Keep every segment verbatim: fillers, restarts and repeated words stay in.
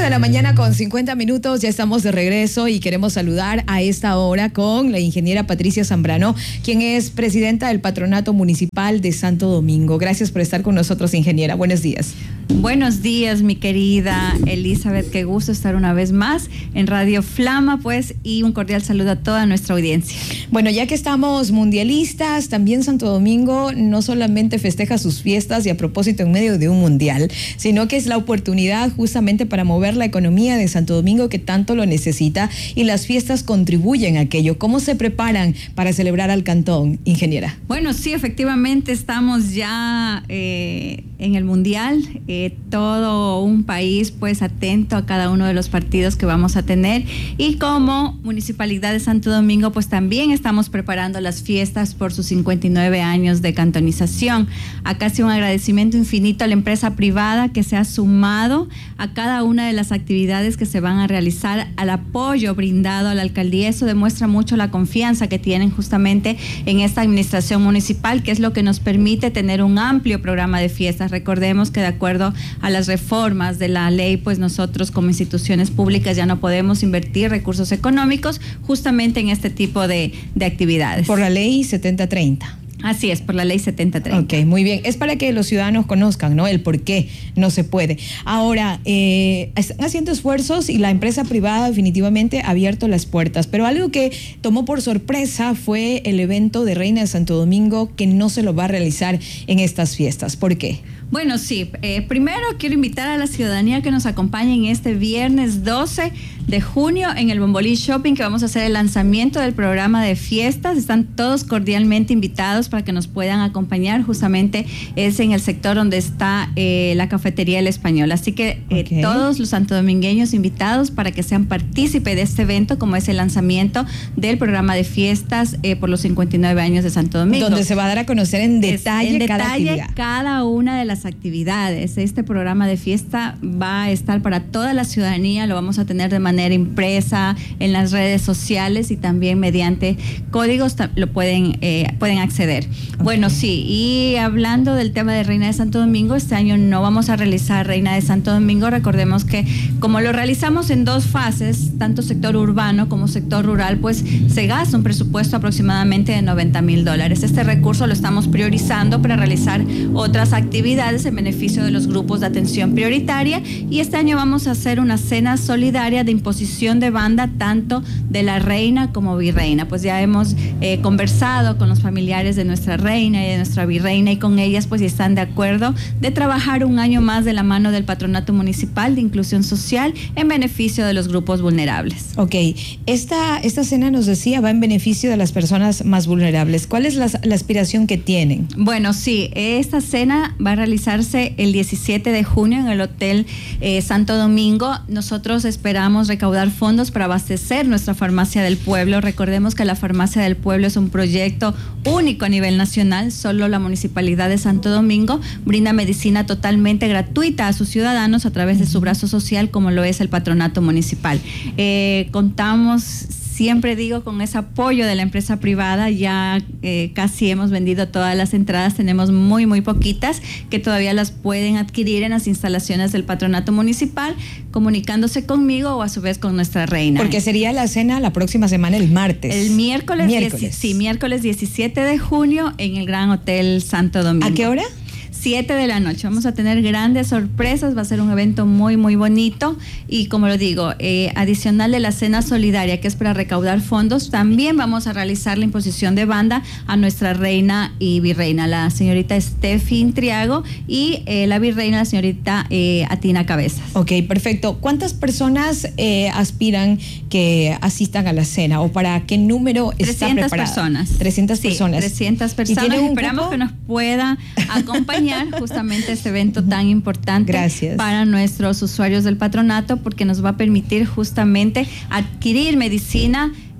de la mañana con cincuenta minutos, ya estamos de regreso y queremos saludar a esta hora con la ingeniera Patricia Zambrano, quien es presidenta del Patronato Municipal de Santo Domingo. Gracias por estar con nosotros, ingeniera. Buenos días. Buenos días, mi querida Elizabeth. Qué gusto estar una vez más en Radio Flama, pues, y un cordial saludo a toda nuestra audiencia. Bueno, ya que estamos mundialistas, también Santo Domingo no solamente festeja sus fiestas y a propósito en medio de un mundial, sino que es la oportunidad justamente para mover la economía de Santo Domingo que tanto lo necesita, y las fiestas contribuyen a aquello. ¿Cómo se preparan para celebrar al cantón, ingeniera? Bueno, sí, efectivamente estamos ya eh, en el mundial. Eh, todo un país pues atento a cada uno de los partidos que vamos a tener, y como Municipalidad de Santo Domingo pues también estamos preparando las fiestas por sus cincuenta y nueve años de cantonización. Acá sí un agradecimiento infinito a la empresa privada que se ha sumado a cada una de las actividades que se van a realizar, al apoyo brindado a la alcaldía. Eso demuestra mucho la confianza que tienen justamente en esta administración municipal, que es lo que nos permite tener un amplio programa de fiestas. Recordemos que de acuerdo a las reformas de la ley, pues nosotros como instituciones públicas ya no podemos invertir recursos económicos justamente en este tipo de, de actividades. Por la ley setenta treinta. Así es, por la ley setenta treinta. Ok, muy bien. Es para que los ciudadanos conozcan, ¿no?, el por qué no se puede. Ahora, eh, están haciendo esfuerzos y la empresa privada definitivamente ha abierto las puertas, pero algo que tomó por sorpresa fue el evento de Reina de Santo Domingo, que no se lo va a realizar en estas fiestas. ¿Por qué? Bueno, sí, eh, primero quiero invitar a la ciudadanía que nos acompañe en este viernes doce de junio en el Bombolí Shopping, que vamos a hacer el lanzamiento del programa de fiestas. Están todos cordialmente invitados para que nos puedan acompañar. Justamente es en el sector donde está eh, la cafetería El Español. Así que eh, okay. todos los santodomingueños invitados para que sean partícipe de este evento, como es el lanzamiento del programa de fiestas eh, por los cincuenta y nueve años de Santo Domingo. Donde se va a dar a conocer en detalle, en cada detalle actividad. cada una de las actividades. Este programa de fiesta va a estar para toda la ciudadanía, lo vamos a tener de manera impresa en las redes sociales y también mediante códigos lo pueden, eh, pueden acceder. Okay. Bueno, sí, y hablando del tema de Reina de Santo Domingo, este año no vamos a realizar Reina de Santo Domingo. Recordemos que como lo realizamos en dos fases, tanto sector urbano como sector rural, pues se gasta un presupuesto aproximadamente de noventa mil dólares. Este recurso lo estamos priorizando para realizar otras actividades en beneficio de los grupos de atención prioritaria, y este año vamos a hacer una cena solidaria de imposición de banda tanto de la reina como virreina. Pues ya hemos eh, conversado con los familiares de nuestra reina y de nuestra virreina, y con ellas pues están de acuerdo de trabajar un año más de la mano del Patronato Municipal de Inclusión Social en beneficio de los grupos vulnerables. Ok, esta, esta cena nos decía va en beneficio de las personas más vulnerables. ¿Cuál es la, la aspiración que tienen? Bueno, sí, esta cena va a realizarse el diecisiete de junio en el Hotel eh, Santo Domingo. Nosotros esperamos recaudar fondos para abastecer nuestra farmacia del pueblo. Recordemos que la farmacia del pueblo es un proyecto único a nivel nacional. Solo la Municipalidad de Santo Domingo brinda medicina totalmente gratuita a sus ciudadanos a través de su brazo social, como lo es el Patronato Municipal. Eh, contamos, siempre digo, con ese apoyo de la empresa privada. Ya eh, casi hemos vendido todas las entradas, tenemos muy muy poquitas que todavía las pueden adquirir en las instalaciones del Patronato Municipal, comunicándose conmigo o a su vez con nuestra reina. Porque sería la cena la próxima semana, el martes. El miércoles, miércoles. diez, sí, miércoles diecisiete de junio en el Gran Hotel Santo Domingo. ¿A qué hora? siete de la noche. Vamos a tener grandes sorpresas, va a ser un evento muy, muy bonito, y como lo digo, eh, adicional de la cena solidaria, que es para recaudar fondos, también vamos a realizar la imposición de banda a nuestra reina y virreina, la señorita Steffi Intriago, y eh, la virreina, la señorita eh, Atina Cabezas. Ok, perfecto. ¿Cuántas personas eh, aspiran que asistan a la cena, o para qué número está preparada? trescientas personas. trescientas sí, personas. trescientas personas. Esperamos cupo? que nos pueda acompañar justamente este evento tan importante. Gracias. Para nuestros usuarios del patronato, porque nos va a permitir justamente adquirir medicina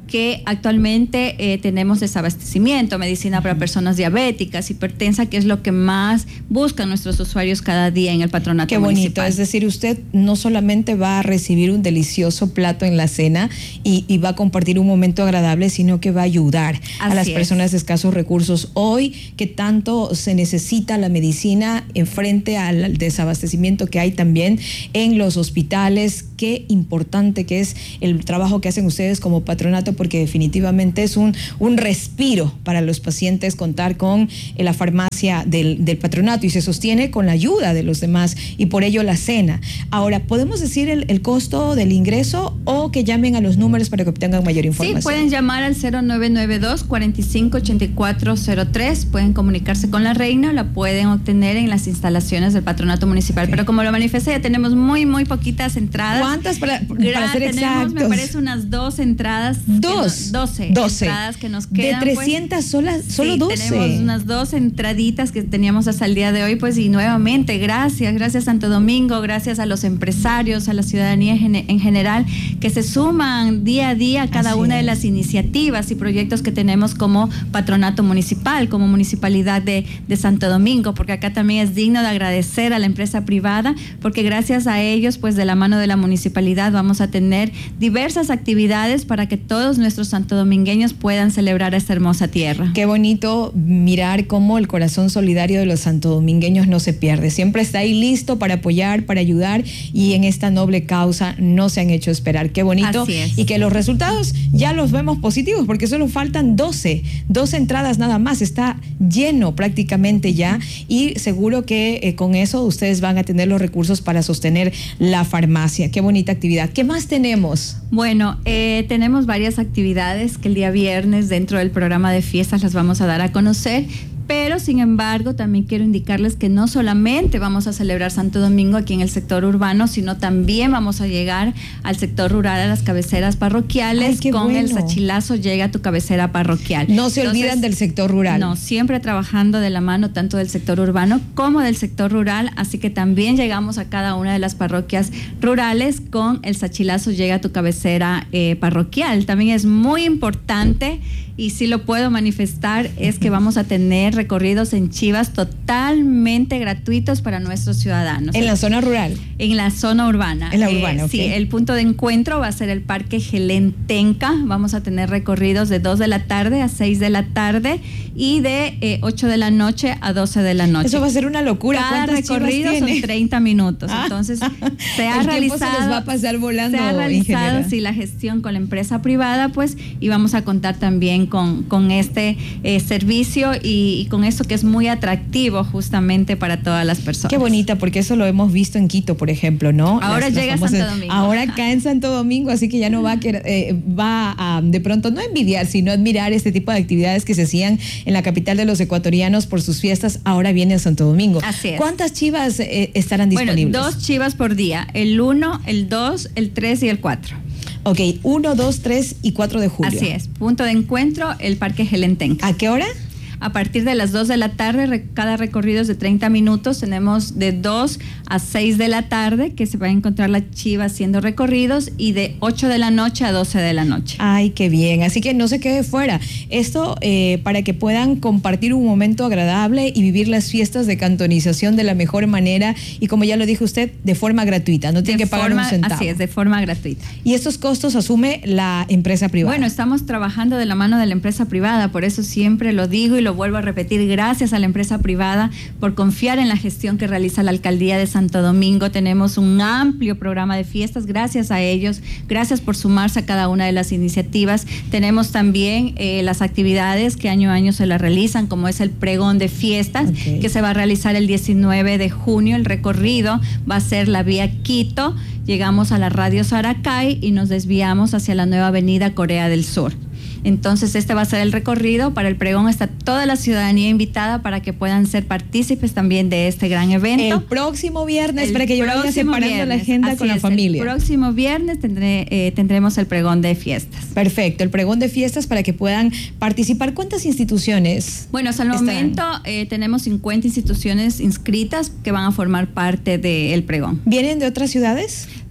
que actualmente eh, tenemos desabastecimiento, medicina para personas diabéticas, hipertensas, que es lo que más buscan nuestros usuarios cada día en el patronato Qué bonito, municipal. es decir, usted no solamente va a recibir un delicioso plato en la cena y, y va a compartir un momento agradable, sino que va a ayudar Así a las es. personas de escasos recursos. Hoy que tanto se necesita la medicina en frente al desabastecimiento que hay también en los hospitales, qué importante que es el trabajo que hacen ustedes como patronato, porque definitivamente es un, un respiro para los pacientes contar con la farmacia del, del patronato, y se sostiene con la ayuda de los demás, y por ello la cena. Ahora, ¿podemos decir el, el costo del ingreso o que llamen a los números para que obtengan mayor información? Sí, pueden llamar al cero nueve nueve dos, cuatro cinco, ocho cuatro cero tres, pueden comunicarse con la reina, o la pueden obtener en las instalaciones del patronato municipal. Okay. Pero como lo manifesté, ya tenemos muy, muy poquitas entradas. ¿Cuántas para, para ser tenemos, exactos? Me parece unas dos entradas. ¿Dos? No, doce, doce entradas que nos quedan. De trescientas, pues, solas, solo sí, doce. Tenemos unas dos entraditas que teníamos hasta el día de hoy, pues, y nuevamente, gracias, gracias Santo Domingo, gracias a los empresarios, a la ciudadanía en general, que se suman día a día a cada Así una es. de las iniciativas y proyectos que tenemos como patronato municipal, como municipalidad de, de Santo Domingo, porque acá también es digno de agradecer a la empresa privada, porque gracias a ellos, pues de la mano de la municipalidad vamos a tener diversas actividades para que todos nuestros santodomingueños puedan celebrar esta hermosa tierra. Qué bonito mirar cómo el corazón solidario de los santodomingueños no se pierde, siempre está ahí listo para apoyar, para ayudar, y en esta noble causa no se han hecho esperar. Qué bonito. Así es. Y que los resultados ya los vemos positivos, porque solo faltan doce, doce entradas nada más, está lleno prácticamente ya, y seguro que eh, con eso ustedes van a tener los recursos para sostener la farmacia. Qué bonita actividad. ¿Qué más tenemos? Bueno, eh, tenemos varias actividades que el día viernes dentro del programa de fiestas las vamos a dar a conocer. Pero, sin embargo, también quiero indicarles que no solamente vamos a celebrar Santo Domingo aquí en el sector urbano, sino también vamos a llegar al sector rural, a las cabeceras parroquiales. Ay, con bueno. el Sachilazo llega a tu cabecera parroquial. No se Entonces, olvidan del sector rural. No, siempre trabajando de la mano tanto del sector urbano como del sector rural, así que también llegamos a cada una de las parroquias rurales con el Sachilazo llega a tu cabecera eh, parroquial. También es muy importante, y sí lo puedo manifestar, es que vamos a tener recorridos en chivas totalmente gratuitos para nuestros ciudadanos. En la zona rural. En la zona urbana. En la urbana, eh, ok. Sí, el punto de encuentro va a ser el Parque Gelentenca. Vamos a tener recorridos de dos de la tarde a seis de la tarde y de eh, ocho de la noche a doce de la noche. Eso va a ser una locura. Cada ¿Cuántas chivas recorrido tiene? son treinta minutos. Ah. Entonces, se ha El tiempo realizado. se les va a pasar volando, Se ha realizado, ingeniera. sí, la gestión con la empresa privada, pues, y vamos a contar también con, con este eh, servicio y, y con esto que es muy atractivo justamente para todas las personas. Qué bonita, porque eso lo hemos visto en Quito, por ejemplo, ¿no? Ahora llega a Santo Domingo. Ahora acá en Santo Domingo, así que ya no va a querer, eh, va a de pronto no envidiar, sino admirar este tipo de actividades que se hacían en la capital de los ecuatorianos por sus fiestas. Ahora viene a Santo Domingo. Así es. ¿Cuántas chivas eh, estarán disponibles? Bueno, dos chivas por día, el uno, el dos, el tres y el cuatro. Ok, uno, dos, tres y cuatro de julio. Así es. Punto de encuentro, el Parque Gelentenca. ¿A qué hora? A partir de las dos de la tarde, re, cada recorrido es de treinta minutos. Tenemos de dos a seis de la tarde, que se va a encontrar la chiva haciendo recorridos, y de ocho de la noche a doce de la noche. Ay, qué bien. Así que no se quede fuera. Esto eh, para que puedan compartir un momento agradable y vivir las fiestas de cantonización de la mejor manera, y como ya lo dijo usted, de forma gratuita. No tiene De que pagar forma, un centavo. Así es, de forma gratuita. ¿Y estos costos asume la empresa privada? Bueno, estamos trabajando de la mano de la empresa privada, por eso siempre lo digo y lo vuelvo a repetir, gracias a la empresa privada por confiar en la gestión que realiza la Alcaldía de Santo Domingo. Tenemos un amplio programa de fiestas, gracias a ellos, gracias por sumarse a cada una de las iniciativas. Tenemos también eh, las actividades que año a año se las realizan, como es el pregón de fiestas, okay, que se va a realizar el diecinueve de junio. El recorrido va a ser la vía Quito, llegamos a la radio Saracay y nos desviamos hacia la nueva avenida Corea del Sur. Entonces este va a ser el recorrido. Para el pregón está toda la ciudadanía invitada para que puedan ser partícipes también de este gran evento. El próximo viernes, el para que yo vaya separando viernes, la agenda con la es, familia. El próximo viernes tendré, eh, tendremos el pregón de fiestas. Perfecto, el pregón de fiestas para que puedan participar. ¿Cuántas instituciones? Bueno, hasta el están? momento eh, tenemos cincuenta instituciones inscritas que van a formar parte del pregón. ¿Vienen de otras ciudades?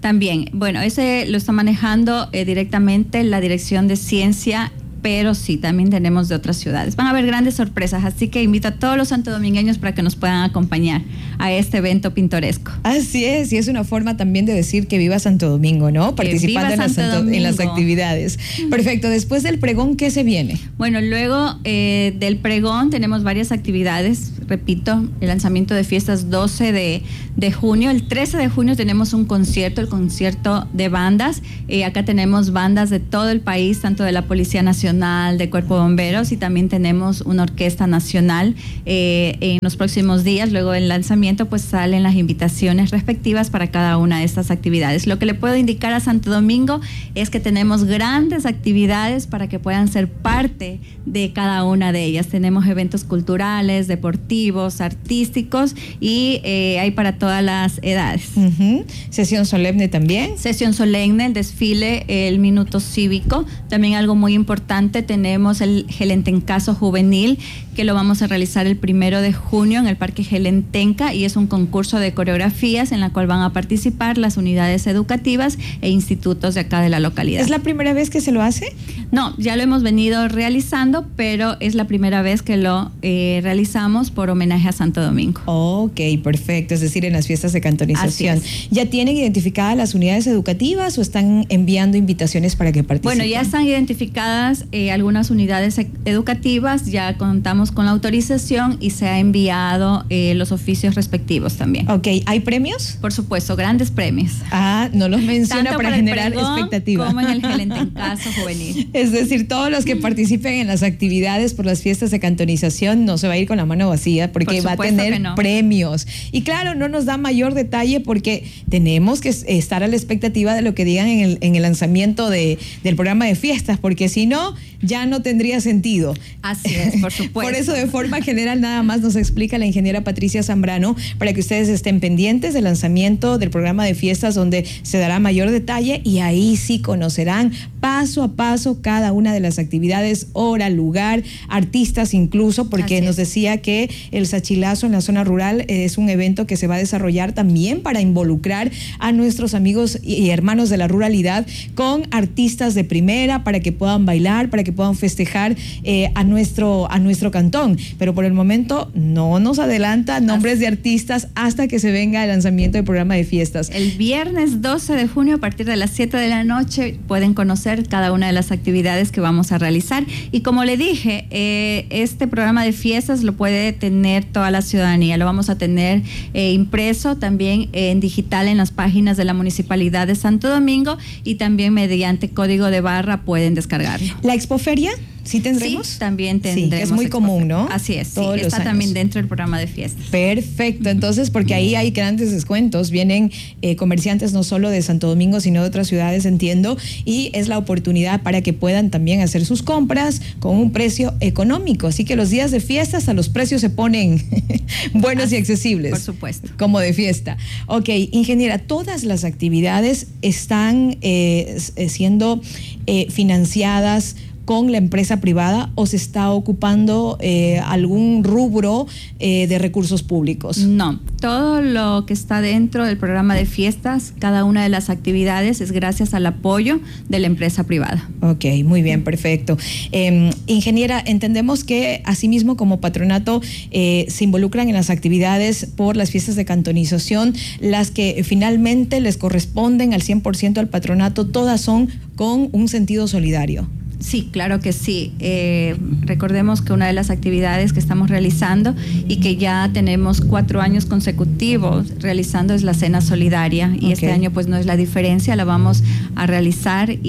También, bueno, ese lo está manejando eh, directamente la Dirección de Ciencia, pero sí, también tenemos de otras ciudades. Van a haber grandes sorpresas, así que invito a todos los santodomingueños para que nos puedan acompañar a este evento pintoresco. Así es, y es una forma también de decir que viva Santo Domingo, ¿no? Participando en las, Santo, en las actividades. Perfecto, después del pregón, ¿qué se viene? Bueno, luego eh, del pregón tenemos varias actividades. Repito, el lanzamiento de fiestas doce de junio. El trece de junio tenemos un concierto, el concierto de bandas. Eh, acá tenemos bandas de todo el país, tanto de la Policía Nacional, de Cuerpo de Bomberos, y también tenemos una orquesta nacional. Eh, en los próximos días, luego del lanzamiento, pues salen las invitaciones respectivas para cada una de estas actividades. Lo que le puedo indicar a Santo Domingo es que tenemos grandes actividades para que puedan ser parte de cada una de ellas. Tenemos eventos culturales, deportivos, artísticos, y eh, hay para todas las edades. Uh-huh. Sesión solemne también. Sesión solemne, el desfile, el minuto cívico. También algo muy importante, tenemos el Gelentencaso Juvenil, que lo vamos a realizar el primero de junio en el Parque Gelentenca, y es un concurso de coreografías en la cual van a participar las unidades educativas e institutos de acá de la localidad. ¿Es la primera vez que se lo hace? No, ya lo hemos venido realizando, pero es la primera vez que lo eh, realizamos por homenaje a Santo Domingo. Ok, perfecto, es decir, en las fiestas de cantonización. ¿Ya tienen identificadas las unidades educativas o están enviando invitaciones para que participen? Bueno, ya están identificadas eh, algunas unidades educativas, ya contamos con la autorización y se ha enviado eh, los oficios respectivos también. Ok, ¿hay premios? Por supuesto, grandes premios. Ah, no los menciona Tanto para generar expectativa. Como en el Gelentencaso Juvenil. Es decir, todos los que participen en las actividades por las fiestas de cantonización no se va a ir con la mano vacía, porque va a tener no. premios. Y claro, no nos da mayor detalle porque tenemos que estar a la expectativa de lo que digan en el, en el lanzamiento de, del programa de fiestas, porque si no, ya no tendría sentido. Así es, por supuesto. Por eso, de forma general, nada más nos explica la ingeniera Patricia Zambrano, para que ustedes estén pendientes del lanzamiento del programa de fiestas, donde se dará mayor detalle, y ahí sí conocerán paso a paso cada una de las actividades, hora, lugar, artistas incluso, porque nos decía que el Sachilazo en la zona rural es un evento que se va a desarrollar también para involucrar a nuestros amigos y hermanos de la ruralidad con artistas de primera, para que puedan bailar, para que puedan festejar eh, a nuestro a nuestro cantón. Pero por el momento no nos adelanta nombres de artistas hasta que se venga el lanzamiento del programa de fiestas. El viernes doce de junio a partir de las siete de la noche pueden conocer cada una de las actividades que vamos a realizar, y como le dije, eh, este programa de fiestas lo puede tener toda la ciudadanía. Lo vamos a tener eh, impreso también en digital en las páginas de la Municipalidad de Santo Domingo, y también mediante código de barra pueden descargarlo. ¿La Expoferia? ¿Sí tendremos? Sí, también tendremos. Sí, es muy común, ¿no? Así es, sí, Todos está también dentro del programa de fiestas. Perfecto, entonces, porque ahí hay grandes descuentos, vienen eh, comerciantes no solo de Santo Domingo, sino de otras ciudades, entiendo, y es la oportunidad para que puedan también hacer sus compras con un precio económico. Así que los días de fiesta hasta los precios se ponen buenos y accesibles. Por supuesto. Como de fiesta. Ok, ingeniera, todas las actividades están eh, siendo eh, financiadas con la empresa privada, o se está ocupando eh, algún rubro eh, de recursos públicos? No, todo lo que está dentro del programa de fiestas, cada una de las actividades es gracias al apoyo de la empresa privada. Ok, muy bien, perfecto. Eh, ingeniera, entendemos que asimismo como patronato eh, se involucran en las actividades por las fiestas de cantonización, las que finalmente les corresponden al cien por ciento al patronato, todas son con un sentido solidario. Sí, claro que sí. Eh, recordemos que una de las actividades que estamos realizando y que ya tenemos cuatro años consecutivos realizando es la cena solidaria, y okay. este año pues no es la diferencia, la vamos a realizar y,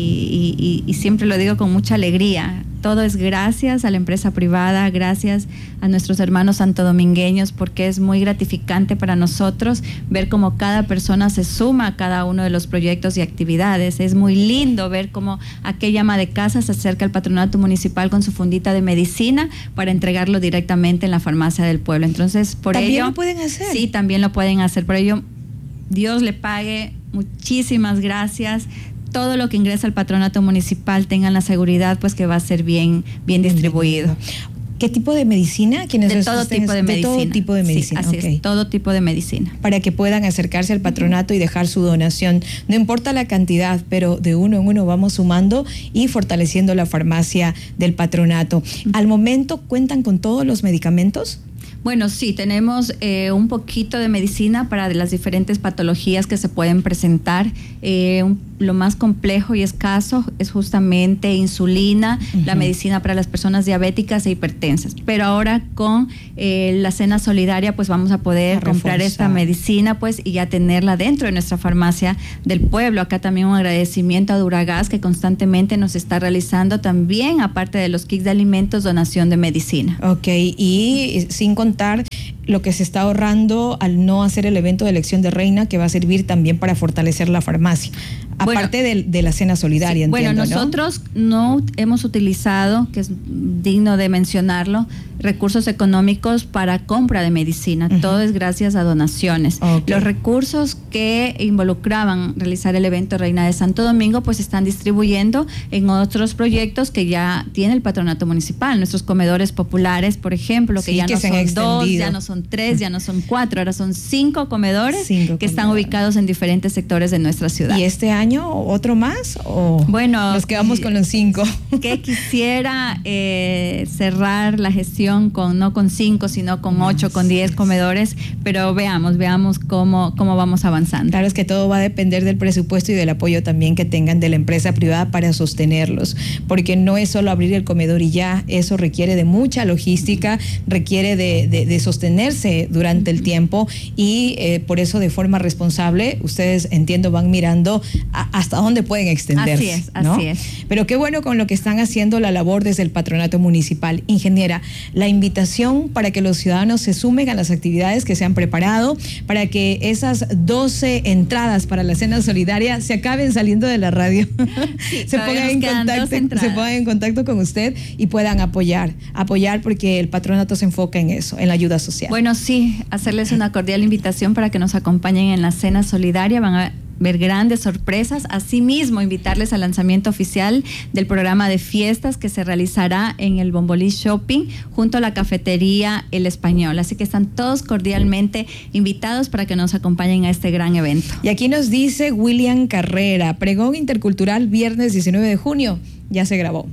y, y siempre lo digo con mucha alegría. Todo es gracias a la empresa privada, gracias a nuestros hermanos santodomingueños, porque es muy gratificante para nosotros ver cómo cada persona se suma a cada uno de los proyectos y actividades. Es muy lindo ver cómo aquella ama de casa se acerca al patronato municipal con su fundita de medicina para entregarlo directamente en la farmacia del pueblo. Entonces, por ¿También ello... ¿También lo pueden hacer? Sí, también lo pueden hacer. Por ello, Dios le pague. Muchísimas gracias. Todo lo que ingresa al patronato municipal tengan la seguridad pues que va a ser bien, bien distribuido. ¿Qué tipo de medicina? ¿Quiénes de todo tipo de, de medicina. todo tipo de medicina. Sí, así okay. es, todo tipo de medicina. Para que puedan acercarse al patronato y dejar su donación. No importa la cantidad, pero de uno en uno vamos sumando y fortaleciendo la farmacia del patronato. Al momento, ¿cuentan con todos los medicamentos? Bueno, sí, tenemos eh, un poquito de medicina para las diferentes patologías que se pueden presentar. Eh, un, lo más complejo y escaso es justamente insulina, uh-huh. la medicina para las personas diabéticas e hipertensas. Pero ahora con eh, la cena solidaria, pues vamos a poder a comprar esta medicina, pues, y ya tenerla dentro de nuestra farmacia del pueblo. Acá también un agradecimiento a Duragas, que constantemente nos está realizando también, aparte de los kits de alimentos, donación de medicina. Ok, y sin contar lo que se está ahorrando al no hacer el evento de elección de reina, que va a servir también para fortalecer la farmacia, aparte bueno, de, de la cena solidaria. Sí, entiendo, bueno, nosotros ¿no? no hemos utilizado, que es digno de mencionarlo, recursos económicos para compra de medicina. Uh-huh. Todo es gracias a donaciones. Okay. Los recursos que involucraban realizar el evento Reina de Santo Domingo, pues están distribuyendo en otros proyectos que ya tiene el patronato municipal. Nuestros comedores populares, por ejemplo, que sí, ya que no son extendido. dos, ya no son tres, ya no son cuatro, ahora son cinco comedores cinco que comedores. Están ubicados en diferentes sectores de nuestra ciudad. ¿Y este año otro más? ¿O bueno, nos quedamos con los cinco? Que quisiera eh, cerrar la gestión con no con cinco, sino con ocho, con diez comedores, pero veamos, veamos cómo, cómo vamos avanzando. Claro, es que todo va a depender del presupuesto y del apoyo también que tengan de la empresa privada para sostenerlos, porque no es solo abrir el comedor y ya, eso requiere de mucha logística, requiere de, de, de sostenerse durante el tiempo y eh, por eso de forma responsable, ustedes entiendo van mirando a, hasta dónde pueden extenderse. Así es, ¿no? así es. Pero qué bueno con lo que están haciendo la labor desde el patronato municipal. Ingeniera, la invitación para que los ciudadanos se sumen a las actividades que se han preparado, para que esas doce entradas para la cena solidaria se acaben saliendo de la radio, sí, se, pongan en contacto, se pongan en contacto con usted y puedan apoyar, apoyar porque el patronato se enfoca en eso, en la ayuda social. Bueno, sí, hacerles una cordial invitación para que nos acompañen en la cena solidaria, van a ver grandes sorpresas. Asimismo, invitarles al lanzamiento oficial del programa de fiestas que se realizará en el Bombolí Shopping junto a la cafetería El Español. Así que están todos cordialmente invitados para que nos acompañen a este gran evento. Y aquí nos dice William Carrera, pregón intercultural viernes diecinueve de junio. Ya se grabó.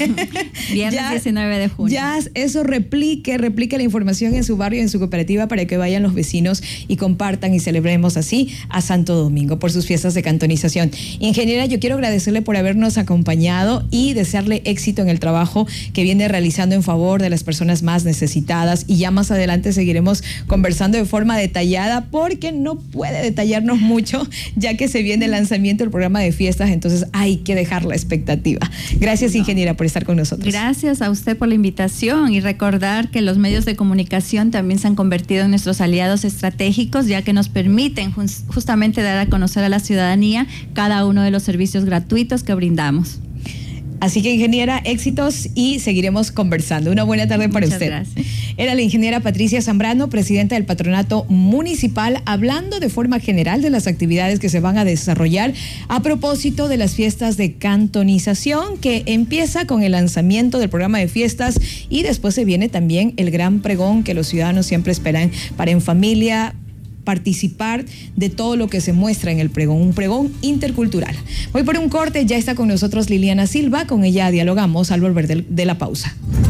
Viernes ya, diecinueve de junio. Ya eso replique, replique la información en su barrio, en su cooperativa, para que vayan los vecinos y compartan y celebremos así a Santo Domingo por sus fiestas de cantonización. Ingeniera, yo quiero agradecerle por habernos acompañado y desearle éxito en el trabajo que viene realizando en favor de las personas más necesitadas, y ya más adelante seguiremos conversando de forma detallada porque no puede detallarnos mucho ya que se viene el lanzamiento del programa de fiestas, entonces hay que dejar la expectativa. Gracias, no. ingeniera, por estar con nosotros. Gracias a usted por la invitación y recordar que los medios de comunicación también se han convertido en nuestros aliados estratégicos, ya que nos permiten just, justamente dar a conocer a la ciudadanía cada uno de los servicios gratuitos que brindamos. Así que, ingeniera, éxitos y seguiremos conversando. Una buena tarde para Muchas usted. Gracias. Era la ingeniera Patricia Zambrano, presidenta del Patronato Municipal, hablando de forma general de las actividades que se van a desarrollar a propósito de las fiestas de cantonización, que empieza con el lanzamiento del programa de fiestas y después se viene también el gran pregón que los ciudadanos siempre esperan para en familia participar de todo lo que se muestra en el pregón, un pregón intercultural. Voy por un corte, ya está con nosotros Liliana Silva, con ella dialogamos al volver de, de la pausa.